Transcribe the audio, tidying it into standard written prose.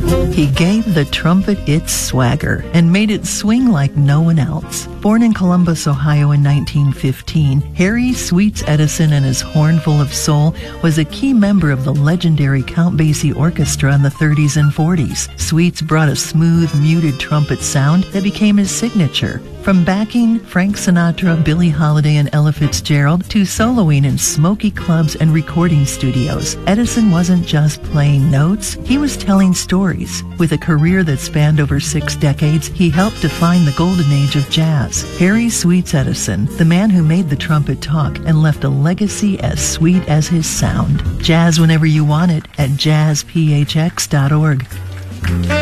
He gave the trumpet its swagger and made it swing like no one else. Born in Columbus, Ohio in 1915, Harry Sweets Edison and his horn full of soul was a key member of the legendary Count Basie Orchestra in the 30s and 40s. Sweets brought a smooth, muted trumpet sound that became his signature. From backing Frank Sinatra, Billie Holiday, and Ella Fitzgerald to soloing in smoky clubs and recording studios, Edison wasn't just playing notes, he was telling stories. With a career that spanned over 6 decades, he helped define the golden age of jazz. Harry Sweets Edison, the man who made the trumpet talk and left a legacy as sweet as his sound. Jazz whenever you want it at jazzphx.org.